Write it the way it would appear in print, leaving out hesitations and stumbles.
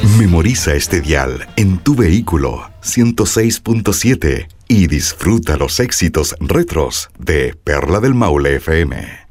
Memoriza este dial en tu vehículo 106.7 y disfruta los éxitos retros de Perla del Maule FM.